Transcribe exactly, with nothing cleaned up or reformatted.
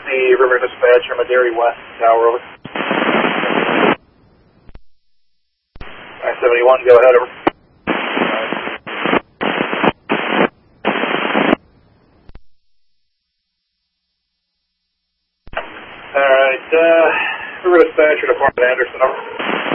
the River Dispatch, I'm a Dairy West Tower, over. nine seventy-one, go ahead, over. Alright, uh, River Dispatcher to Fort Anderson, over.